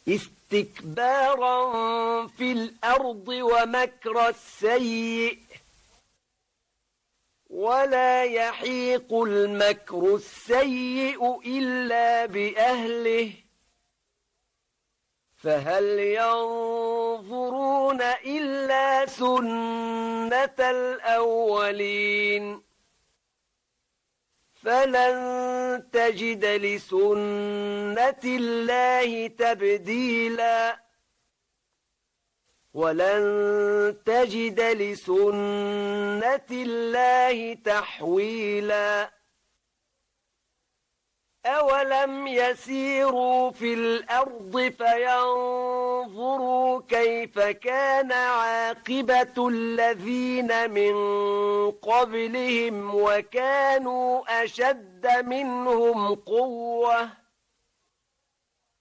استكبارا في الأرض ومكر السيء ولا يحيق المكر السيء إلا بأهله فهل ينظرون إلا سنة الأولين فلن تجد لسنة الله تبديلا ولن تجد لسنة الله تحويلا أولم يسيروا في الأرض فينظروا كيف كان عاقبة الذين من قبلهم وكانوا أشد منهم قوة